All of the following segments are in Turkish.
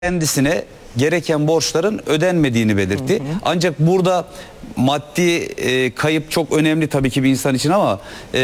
kendisine gereken borçların ödenmediğini belirtti. Ancak burada maddi kayıp çok önemli tabii ki bir insan için ama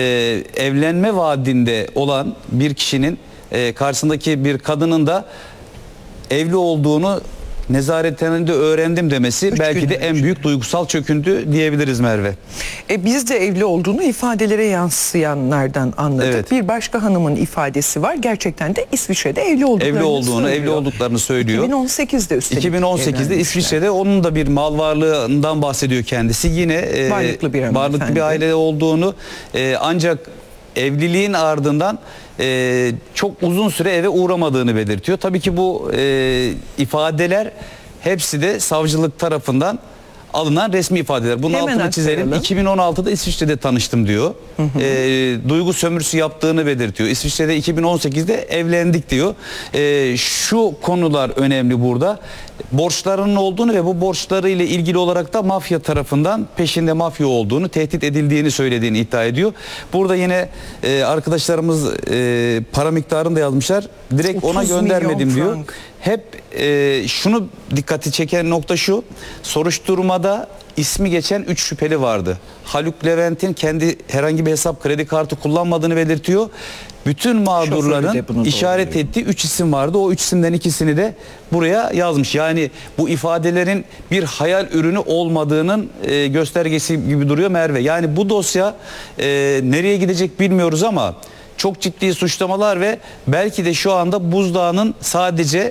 evlenme vaadinde olan bir kişinin karşısındaki bir kadının da evli olduğunu nezarethanede öğrendim demesi belki de en büyük duygusal çöküntü diyebiliriz Merve. Biz de evli olduğunu ifadelere yansıyanlardan anladık. Evet. Bir başka hanımın ifadesi var. Gerçekten de İsviçre'de evli olduklarını söylüyor. 2018'de üstelik. 2018'de İsviçre'de onun da bir mal varlığından bahsediyor kendisi. Yine varlıklı bir aile olduğunu ancak evliliğin ardından çok uzun süre eve uğramadığını belirtiyor. Tabii ki bu ifadeler hepsi de savcılık tarafından alınan resmi ifadeler. Bunun altını çizelim. 2016'da İsviçre'de tanıştım diyor. Duygu sömürüsü yaptığını belirtiyor. İsviçre'de 2018'de evlendik diyor. Şu konular önemli burada. Borçlarının olduğunu ve bu borçlarıyla ilgili olarak da mafya tarafından peşinde mafya olduğunu, tehdit edildiğini söylediğini iddia ediyor. Burada yine arkadaşlarımız para miktarını da yazmışlar. Direkt ona göndermedim diyor. Hep şunu dikkati çeken nokta şu. Soruşturmada ismi geçen 3 şüpheli vardı. Haluk Levent'in kendi herhangi bir hesap kredi kartı kullanmadığını belirtiyor. Bütün mağdurların işaret ettiği 3 isim vardı. O 3 isimden ikisini de buraya yazmış. Yani bu ifadelerin bir hayal ürünü olmadığının göstergesi gibi duruyor Merve. Yani bu dosya nereye gidecek bilmiyoruz ama çok ciddi suçlamalar ve belki de şu anda buzdağının sadece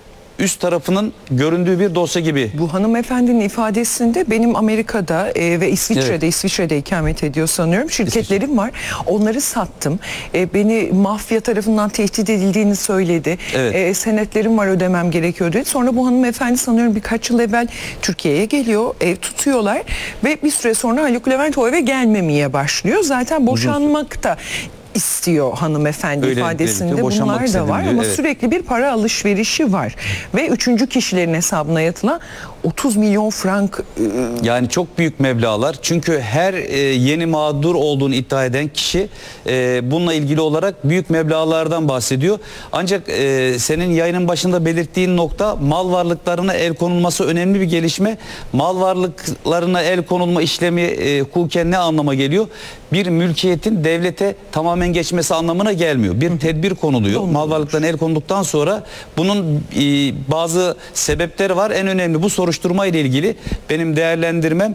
üst tarafının göründüğü bir dosya gibi. Bu hanımefendinin ifadesinde benim Amerika'da ve İsviçre'de ikamet ediyor sanıyorum. Şirketlerim var. Onları sattım. Beni mafya tarafından tehdit edildiğini söyledi. Senetlerim var, ödemem gerekiyor dedi. Sonra bu hanımefendi sanıyorum birkaç yıl evvel Türkiye'ye geliyor. Ev tutuyorlar ve bir süre sonra Haluk Levent o eve gelmemeye başlıyor. Zaten boşanmakta istiyor hanımefendi ifadesinde. Bunlar da var ama sürekli bir para alışverişi var ve üçüncü kişilerin hesabına yatılan 30 milyon frank. Yani çok büyük meblağlar. Çünkü her yeni mağdur olduğunu iddia eden kişi bununla ilgili olarak büyük meblağlardan bahsediyor. Ancak senin yayının başında belirttiğin nokta, mal varlıklarına el konulması önemli bir gelişme. Mal varlıklarına el konulma işlemi hukuken ne anlama geliyor? Bir mülkiyetin devlete tamamen geçmesi anlamına gelmiyor. Bir tedbir konuluyor. Mal varlıklarına el konulduktan sonra bunun bazı sebepleri var. En önemli bu soruşturma ile ilgili benim değerlendirmem,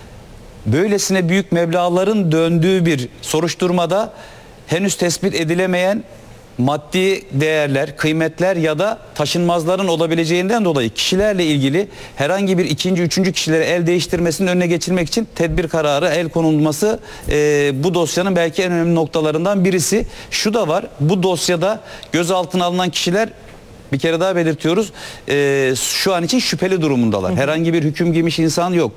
böylesine büyük meblağların döndüğü bir soruşturmada henüz tespit edilemeyen maddi değerler, kıymetler ya da taşınmazların olabileceğinden dolayı kişilerle ilgili herhangi bir ikinci, üçüncü kişilere el değiştirmesinin önüne geçilmek için tedbir kararı el konulması bu dosyanın belki en önemli noktalarından birisi. Şu da var, bu dosyada gözaltına alınan kişiler, bir kere daha belirtiyoruz, şu an için şüpheli durumundalar. Herhangi bir hüküm giymiş insan yok.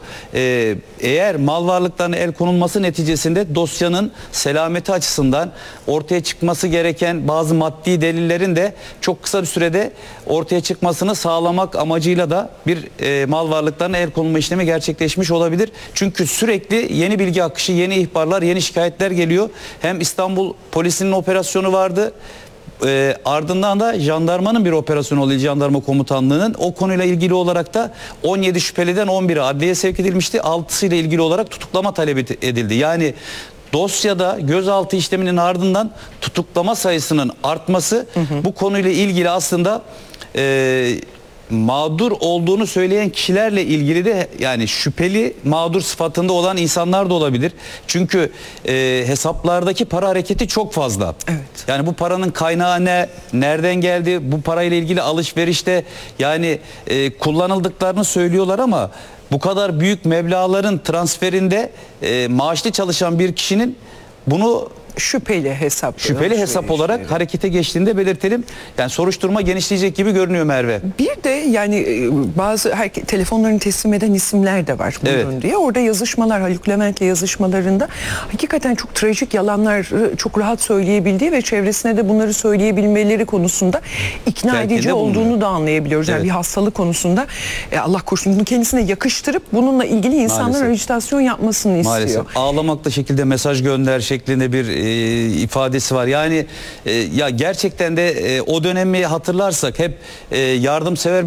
Eğer mal varlıklarına el konulması neticesinde dosyanın selameti açısından ortaya çıkması gereken bazı maddi delillerin de çok kısa bir sürede ortaya çıkmasını sağlamak amacıyla da bir mal varlıklarına el konulma işlemi gerçekleşmiş olabilir. Çünkü sürekli yeni bilgi akışı, yeni ihbarlar, yeni şikayetler geliyor. Hem İstanbul Polisi'nin operasyonu vardı. Ardından da jandarmanın bir operasyonu oluyor, jandarma komutanlığının. O konuyla ilgili olarak da 17 şüpheliden 11'i adliyeye sevk edilmişti. 6'sıyla ilgili olarak tutuklama talebi edildi. Yani dosyada gözaltı işleminin ardından tutuklama sayısının artması bu konuyla ilgili aslında mağdur olduğunu söyleyen kişilerle ilgili de, yani şüpheli mağdur sıfatında olan insanlar da olabilir. Çünkü hesaplardaki para hareketi çok fazla. Yani bu paranın kaynağı ne, nereden geldi, bu parayla ilgili alışverişte yani kullanıldıklarını söylüyorlar ama bu kadar büyük meblağların transferinde maaşlı çalışan bir kişinin bunu şüpheli hesap olarak harekete geçtiğinde belirtelim. Yani soruşturma genişleyecek gibi görünüyor Merve. Bir de yani bazı telefonlarını teslim eden isimler de var bunun diye. Orada yazışmalar, Haluk Levent'le yazışmalarında hakikaten çok trajik yalanlar çok rahat söyleyebildiği ve çevresine de bunları söyleyebilmeleri konusunda ikna edici olduğunu da anlayabiliyoruz. Yani bir hastalık konusunda Allah korusun bunu kendisine yakıştırıp bununla ilgili insanlar ajitasyon yapmasını istiyor. Maalesef. Ağlamakla şekilde mesaj gönder şeklinde bir ifadesi var. Yani ya gerçekten de o dönemi hatırlarsak hep yardımsever